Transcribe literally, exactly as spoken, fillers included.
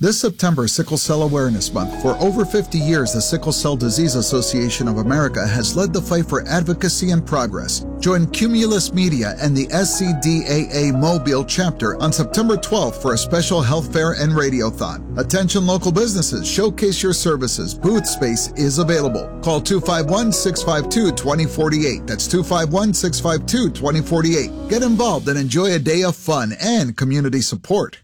This September, Sickle Cell Awareness Month. For over fifty years, the Sickle Cell Disease Association of America has led the fight for advocacy and progress. Join Cumulus Media and the S C D A A Mobile chapter on September twelfth for a special health fair and radiothon. Attention local businesses, showcase your services. Booth space is available. Call two five one, six five two, two zero four eight. That's two five one, six five two, two zero four eight. Get involved and enjoy a day of fun and community support.